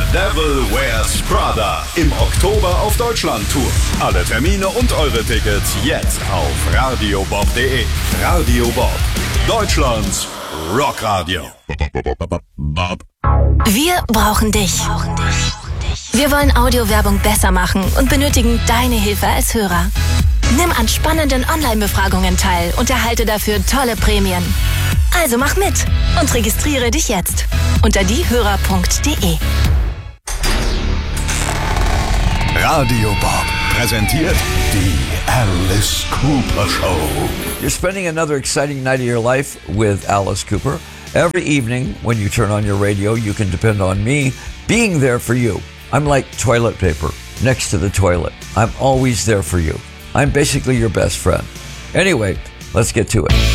Devil Wears Prada im Oktober auf Deutschland-Tour. Alle Termine und eure Tickets jetzt auf radiobob.de. Radio Bob, Deutschlands Rockradio. Wir brauchen dich. Wir wollen Audiowerbung besser machen und benötigen deine Hilfe als Hörer. Nimm an spannenden Online-Befragungen teil und erhalte dafür tolle Prämien. Also mach mit und registriere dich jetzt unter diehörer.de. Radio Bob präsentiert die Alice Cooper Show. You're spending another exciting night of your life with Alice Cooper. Every evening when you turn on your radio, you can depend on me being there for you. I'm like toilet paper next to the toilet. I'm always there for you. I'm basically your best friend. Anyway, let's get to it.